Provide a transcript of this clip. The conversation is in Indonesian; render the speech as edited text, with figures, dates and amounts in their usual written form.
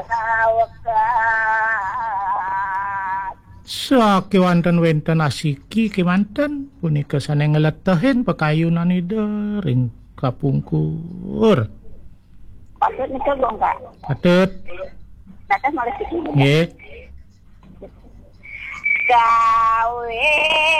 Sa kewanten-wenten asiki kemanten punika sane ngeletahin pakayunan ida ring kapungkur. Patut nih coba enggak? Patut. Datang malah sih. Nggih. Gawe